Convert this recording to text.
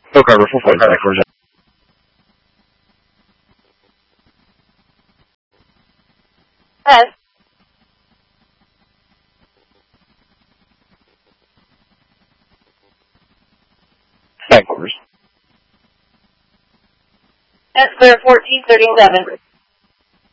Okay, full flight, backwards. S. Backwards. S clear 1437.